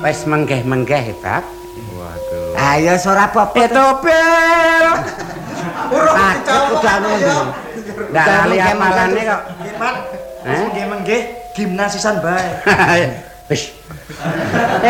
Wis menggeh-menggeh, Bab. Waduh. Ayo ora apa-apa. Topel. Urung dicawani. Ndak lali amalane kok. Mat, menggih-menggih gimnasisan bae. Wis.